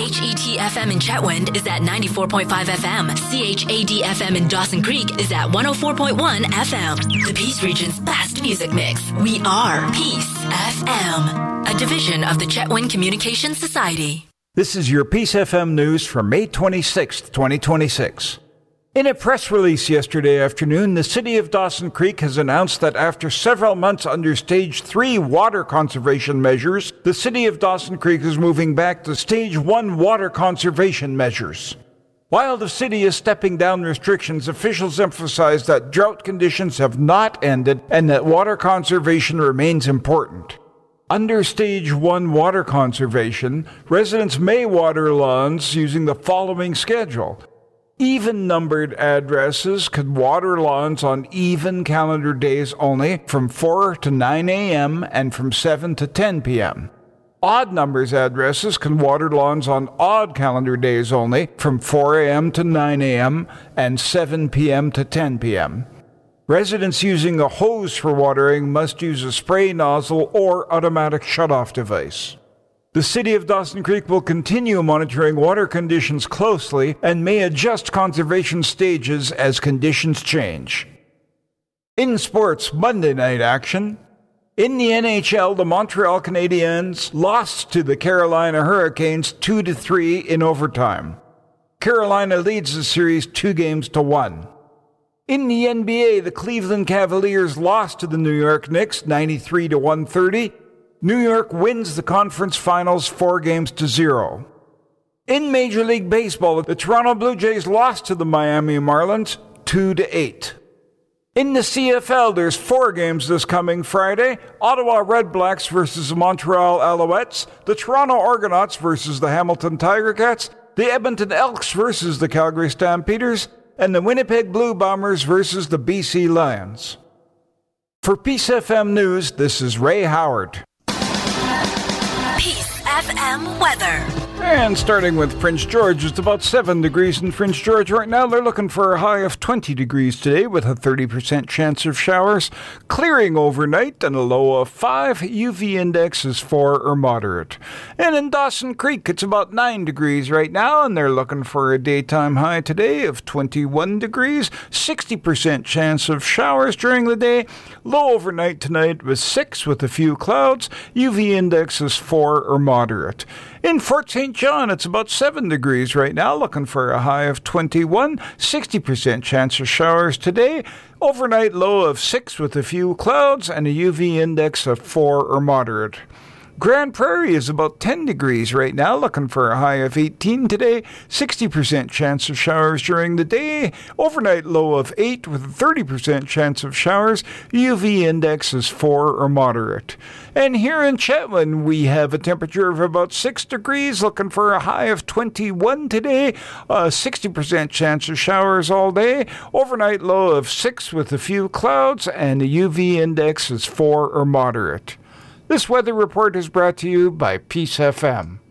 CHET-FM in Chetwynd is at 94.5 FM. CHAD-FM in Dawson Creek is at 104.1 FM. The Peace Region's best music mix. We are Peace FM, a division of the Chetwynd Communications Society. This is your Peace FM news for May 26, 2026. In a press release yesterday afternoon, the City of Dawson Creek has announced that after several months under Stage 3 water conservation measures, the City of Dawson Creek is moving back to Stage 1 water conservation measures. While the city is stepping down restrictions, officials emphasize that drought conditions have not ended and that water conservation remains important. Under Stage 1 water conservation, residents may water lawns using the following schedule. Even-numbered addresses could water lawns on even calendar days only from 4 to 9 a.m. and from 7 to 10 p.m. Odd numbers addresses can water lawns on odd calendar days only from 4 a.m. to 9 a.m. and 7 p.m. to 10 p.m. Residents using a hose for watering must use a spray nozzle or automatic shutoff device. The City of Dawson Creek will continue monitoring water conditions closely and may adjust conservation stages as conditions change. In sports, Monday night action. In the NHL, the Montreal Canadiens lost to the Carolina Hurricanes 2-3 in overtime. Carolina leads the series 2-1. In the NBA, the Cleveland Cavaliers lost to the New York Knicks 93-130. New York wins the conference finals 4-0. In Major League Baseball, the Toronto Blue Jays lost to the Miami Marlins 2-8. In the CFL, there's 4 games this coming Friday. Ottawa Red Blacks versus the Montreal Alouettes, the Toronto Argonauts versus the Hamilton Tiger Cats, the Edmonton Elks versus the Calgary Stampeders, and the Winnipeg Blue Bombers versus the BC Lions. For Peace FM News, this is Ray Howard. Peace FM weather. And starting with Prince George, it's about 7 degrees in Prince George right now. They're looking for a high of 20 degrees today with a 30% chance of showers. Clearing overnight and a low of 5. UV index is 4 or moderate. And in Dawson Creek, it's about 9 degrees right now, and they're looking for a daytime high today of 21 degrees. 60% chance of showers during the day. Low overnight tonight was 6 with a few clouds. UV index is 4 or moderate. In Fort St. John, it's about 7 degrees right now, looking for a high of 21, 60% chance of showers today, overnight low of 6 with a few clouds, and a UV index of 4 or moderate. Grand Prairie is about 10 degrees right now, looking for a high of 18 today, 60% chance of showers during the day, overnight low of 8 with a 30% chance of showers, UV index is 4 or moderate. And here in Chetwynd, we have a temperature of about 6 degrees, looking for a high of 21 today, 60% chance of showers all day, overnight low of 6 with a few clouds, and the UV index is 4 or moderate. This weather report is brought to you by Peace FM.